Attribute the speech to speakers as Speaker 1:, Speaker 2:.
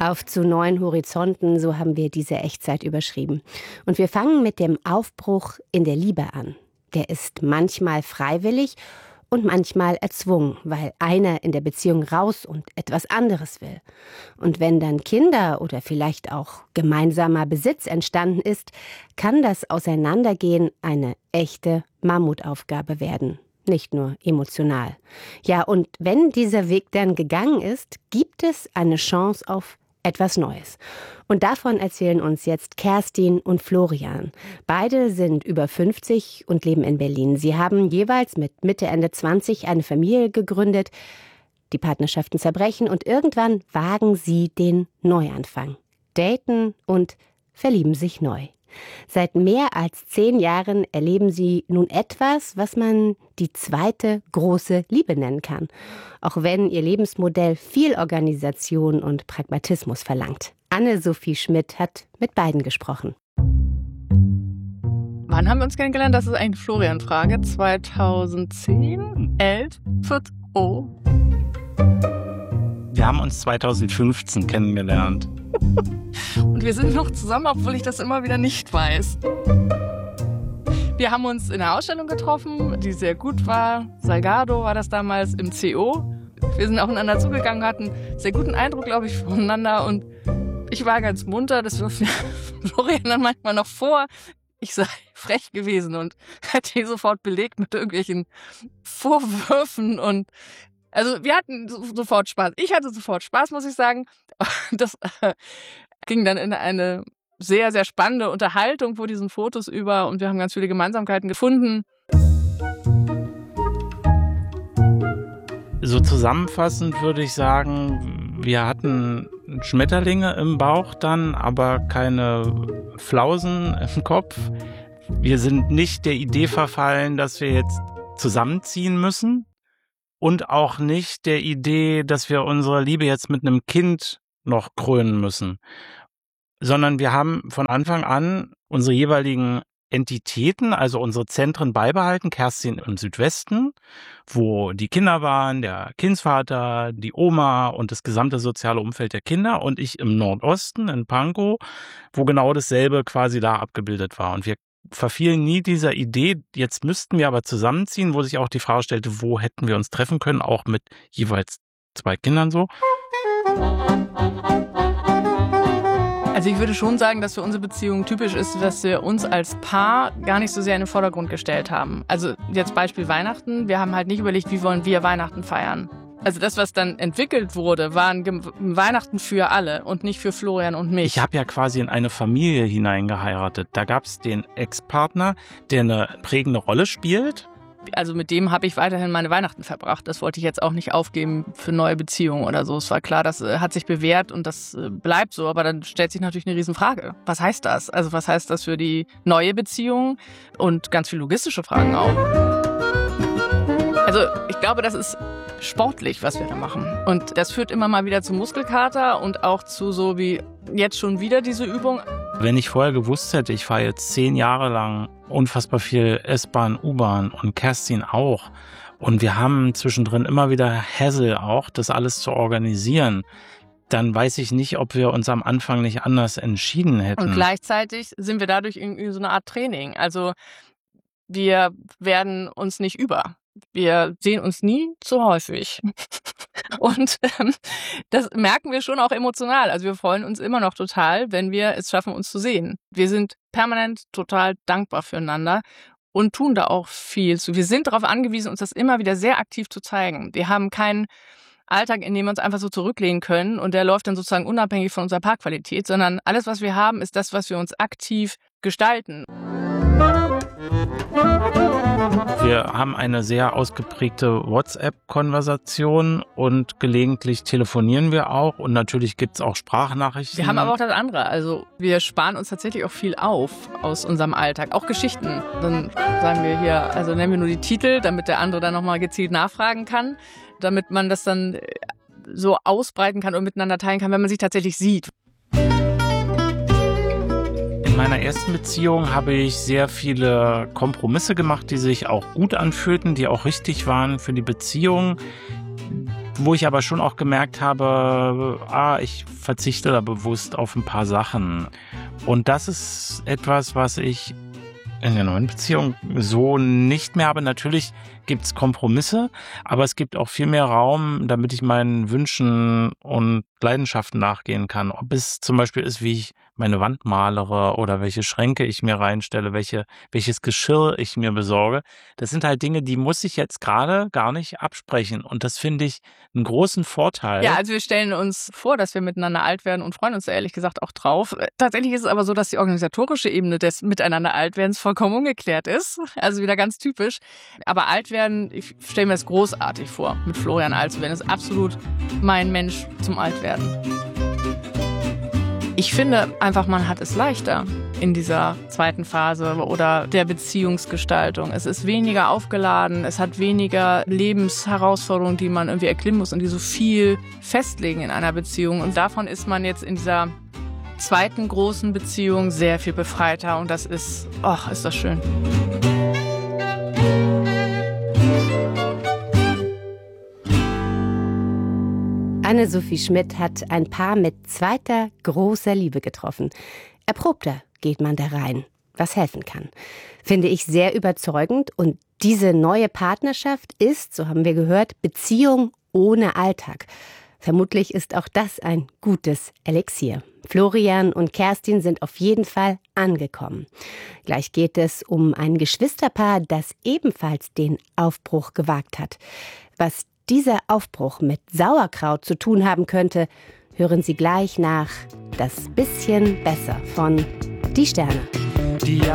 Speaker 1: Auf zu neuen Horizonten, so haben wir diese Echtzeit überschrieben. Und wir fangen mit dem Aufbruch in der Liebe an. Der ist manchmal freiwillig und manchmal erzwungen, weil einer in der Beziehung raus und etwas anderes will. Und wenn dann Kinder oder vielleicht auch gemeinsamer Besitz entstanden ist, kann das Auseinandergehen eine echte Mammutaufgabe werden. Nicht nur emotional. Ja, und wenn dieser Weg dann gegangen ist, gibt es eine Chance auf etwas Neues. Und davon erzählen uns jetzt Kerstin und Florian. Beide sind über 50 und leben in Berlin. Sie haben jeweils mit Mitte, Ende 20 eine Familie gegründet. Die Partnerschaften zerbrechen und irgendwann wagen sie den Neuanfang. Daten und verlieben sich neu. Seit mehr als 10 Jahren erleben sie nun etwas, was man die zweite große Liebe nennen kann. Auch wenn ihr Lebensmodell viel Organisation und Pragmatismus verlangt. Anne-Sophie Schmidt hat mit beiden gesprochen.
Speaker 2: Wann haben wir uns kennengelernt? Das ist eine Florian-Frage. 2010? 11? 14? Oh.
Speaker 3: Wir haben uns 2015 kennengelernt.
Speaker 2: Und wir sind noch zusammen, obwohl ich das immer wieder nicht weiß. Wir haben uns in einer Ausstellung getroffen, die sehr gut war. Salgado war das damals im CO. Wir sind aufeinander zugegangen, hatten einen sehr guten Eindruck, glaube ich, voneinander. Und ich war ganz munter, das wirft mir Florian dann manchmal noch vor. Ich sei frech gewesen und hat die sofort belegt mit irgendwelchen Vorwürfen. Und also wir hatten sofort Spaß. Ich hatte sofort Spaß, muss ich sagen. Das ging dann in eine sehr, sehr spannende Unterhaltung vor diesen Fotos über und wir haben ganz viele Gemeinsamkeiten gefunden.
Speaker 3: So zusammenfassend würde ich sagen, wir hatten Schmetterlinge im Bauch dann, aber keine Flausen im Kopf. Wir sind nicht der Idee verfallen, dass wir jetzt zusammenziehen müssen und auch nicht der Idee, dass wir unsere Liebe jetzt mit einem Kind noch krönen müssen, sondern wir haben von Anfang an unsere jeweiligen Entitäten, also unsere Zentren beibehalten. Kerstin im Südwesten, wo die Kinder waren, der Kindsvater, die Oma und das gesamte soziale Umfeld der Kinder, und ich im Nordosten, in Pankow, wo genau dasselbe quasi da abgebildet war. Und wir verfielen nie dieser Idee, jetzt müssten wir aber zusammenziehen, wo sich auch die Frage stellte, wo hätten wir uns treffen können, auch mit jeweils 2 Kindern so.
Speaker 2: Also ich würde schon sagen, dass für unsere Beziehung typisch ist, dass wir uns als Paar gar nicht so sehr in den Vordergrund gestellt haben. Also jetzt Beispiel Weihnachten. Wir haben halt nicht überlegt, wie wollen wir Weihnachten feiern. Also das, was dann entwickelt wurde, waren Weihnachten für alle und nicht für Florian und mich.
Speaker 3: Ich habe ja quasi in eine Familie hineingeheiratet. Da gab es den Ex-Partner, der eine prägende Rolle spielt.
Speaker 2: Also mit dem habe ich weiterhin meine Weihnachten verbracht. Das wollte ich jetzt auch nicht aufgeben für neue Beziehungen oder so. Es war klar, das hat sich bewährt und das bleibt so. Aber dann stellt sich natürlich eine Riesenfrage. Was heißt das? Also was heißt das für die neue Beziehung? Und ganz viele logistische Fragen auch. Also ich glaube, das ist sportlich, was wir da machen. Und das führt immer mal wieder zu Muskelkater und auch zu so wie jetzt schon wieder diese Übung.
Speaker 3: Wenn ich vorher gewusst hätte, ich fahre jetzt 10 Jahre lang unfassbar viel S-Bahn, U-Bahn und Kerstin auch. Und wir haben zwischendrin immer wieder Hassel auch, das alles zu organisieren. Dann weiß ich nicht, ob wir uns am Anfang nicht anders entschieden hätten.
Speaker 2: Und gleichzeitig sind wir dadurch irgendwie so eine Art Training. Also wir werden uns nicht über. Wir sehen uns nie zu häufig. Und das merken wir schon auch emotional. Also wir freuen uns immer noch total, wenn wir es schaffen, uns zu sehen. Wir sind permanent total dankbar füreinander und tun da auch viel zu. Wir sind darauf angewiesen, uns das immer wieder sehr aktiv zu zeigen. Wir haben keinen Alltag, in dem wir uns einfach so zurücklehnen können und der läuft dann sozusagen unabhängig von unserer Parkqualität, sondern alles, was wir haben, ist das, was wir uns aktiv gestalten.
Speaker 3: Wir haben eine sehr ausgeprägte WhatsApp-Konversation und gelegentlich telefonieren wir auch und natürlich gibt es auch Sprachnachrichten.
Speaker 2: Wir haben aber auch das andere, also wir sparen uns tatsächlich auch viel auf aus unserem Alltag, auch Geschichten. Dann sagen wir hier, also nennen wir nur die Titel, damit der andere dann nochmal gezielt nachfragen kann, damit man das dann so ausbreiten kann und miteinander teilen kann, wenn man sich tatsächlich sieht.
Speaker 3: In meiner ersten Beziehung habe ich sehr viele Kompromisse gemacht, die sich auch gut anfühlten, die auch richtig waren für die Beziehung. wo ich aber schon auch gemerkt habe, ich verzichte da bewusst auf ein paar Sachen. Und das ist etwas, was ich in der neuen Beziehung so nicht mehr habe. Natürlich gibt es Kompromisse, aber es gibt auch viel mehr Raum, damit ich meinen Wünschen und Leidenschaften nachgehen kann. Ob es zum Beispiel ist, wie ich meine Wand malere oder welche Schränke ich mir reinstelle, welches Geschirr ich mir besorge. Das sind halt Dinge, die muss ich jetzt gerade gar nicht absprechen. Und das finde ich einen großen Vorteil.
Speaker 2: Ja, also wir stellen uns vor, dass wir miteinander alt werden und freuen uns da ehrlich gesagt auch drauf. Tatsächlich ist es aber so, dass die organisatorische Ebene des Miteinander Altwerdens vollkommen ungeklärt ist. Also wieder ganz typisch. Aber alt werden, ich stelle mir das großartig vor, mit Florian alt zu werden. Das ist absolut mein Mensch zum Altwerden. Ich finde einfach, man hat es leichter in dieser zweiten Phase oder der Beziehungsgestaltung. Es ist weniger aufgeladen, es hat weniger Lebensherausforderungen, die man irgendwie erklimmen muss und die so viel festlegen in einer Beziehung. Und davon ist man jetzt in dieser zweiten großen Beziehung sehr viel befreiter und das ist, ist das schön.
Speaker 1: Anne-Sophie Schmidt hat ein Paar mit zweiter großer Liebe getroffen. Erprobter geht man da rein, was helfen kann. Finde ich sehr überzeugend und diese neue Partnerschaft ist, so haben wir gehört, Beziehung ohne Alltag. Vermutlich ist auch das ein gutes Elixier. Florian und Kerstin sind auf jeden Fall angekommen. Gleich geht es um ein Geschwisterpaar, das ebenfalls den Aufbruch gewagt hat. Was dieser Aufbruch mit Sauerkraut zu tun haben könnte, hören Sie gleich nach Das bisschen besser von Die Sterne.